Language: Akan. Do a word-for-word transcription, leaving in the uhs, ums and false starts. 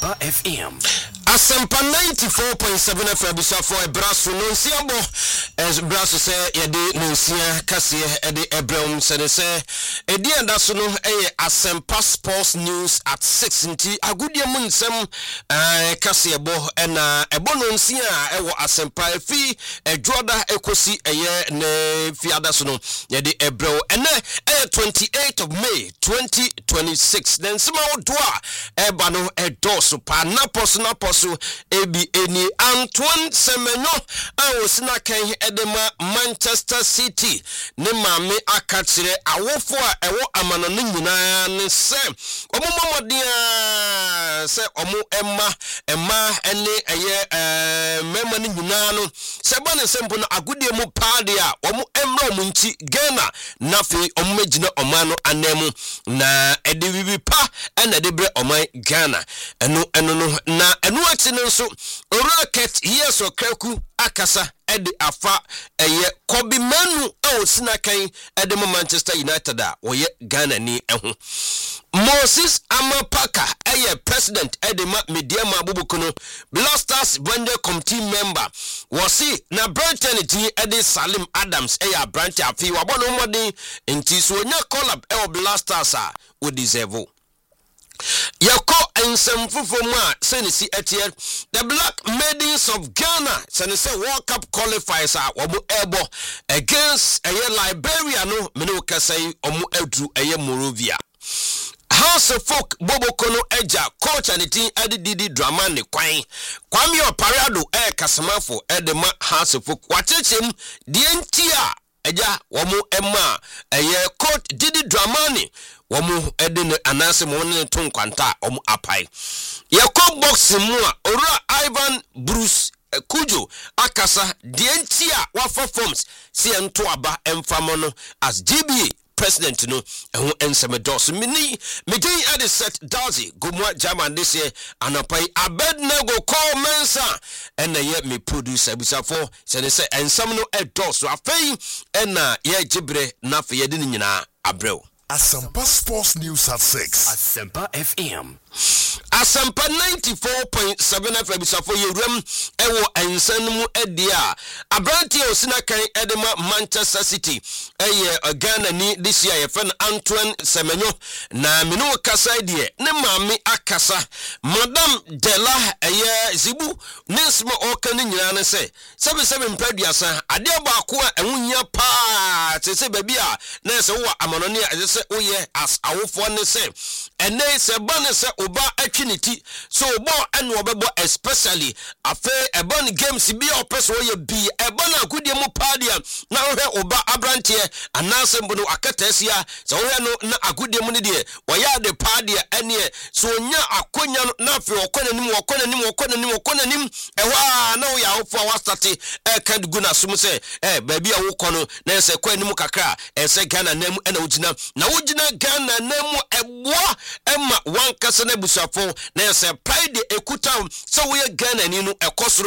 Asempa F M. Asempa ninety-four point seven F M bisa for Ebraso no nsiabo as Braso say yede no nsia kase ede Ebram say say edi anda so no eye Asempa Sports News at six nti agudie mu nsem eh kase ebo na ebo no nsia ewo Asempa fi edwoda ekosi eye ne fiada so no yede Ebro ene eh twenty-eighth of May twenty twenty-six then sima odwa eba no edoso pa na poso na poso ebi eni Antoine Semenyo awosina kan edema Manchester City ne maame akatire awofo a ewo amano no nyina ne se omomomodia se omo emma emma ene eye eh mema no nyina no se bone sempo no agudie mu paade a omo emra omo nchi Ghana na fe omo megina omano anemu na ede bibi pa ena de bre oman Ghana eno eno no na eno ati nso rocket yes okreku akasa ede afa eye Kobe Manu awosina kan ede Manchester United a woye Ghana ni eho Moses Amapaka eye president ede ma media mabubukuno Blasters Brand committee member wasi na Brighton ti ede Salim Adams eye branch afi wabono modin enti so nya collab e Blasters a wo deserve Yako ensem fufumu a senisi etie the Black Maidens of Ghana senise World Cup qualifiers a omo ebo against eye Liberia no mene okasai omo edru eye Morovia House of Folk Bobokono Eja coach and the team Didi Dramani Kwai Kwame Oparado e kasamafo edema House of Folk watchim dientia eja womo emma eye coach Didi Dramani womu edine anase mo ne ton kwanta omu apai yakọ box mu a ora Ivan Bruce Kujo akasa dientia wafa forms si ento aba emfamo no as G B president no ehun ensemedos mini medin at set Dazi gomwa German this year anapai Abednego call mensa ena ye me producer bisafo se ne se ensam no edos afei ena ye gibre na fe ye de nyina abrel Asempa Sports News at six. Asempa F M. Asempa ninety-four point seven F M bisafo yewrem ewo ensanmu edia abranti osina kan edema Manchester City eye Ghana ni this year yefen Antoine Semenyo na menu kasa die ne maami akasa Madam Dela eye Zibu nesmo okani nyina ne se seven seven mpaduasa ade ba ko a ehunya pa tese baby a na se wo amanoni a se oye as awofo ne se ene se ba ne se oba atwiniti so obo ene obebo especially afa ebon games bi opeso oye bi ebon agudie mu padia na ohwe oba abrantie anase mbuno akatasia so ohwe no na agudie mu ne de oya de padia ene so onya akonya na afi okona nim okona nim okona nim okona nim ehwa na oya ofo wa start e kan gu na sum se eh baby a wo kono na se kwa nim kakra e se Ghana nam ena ugina na ugina Ghana nam eboa ema wankasa na busafo na se pride ekuta so we Ghana ni no ekoso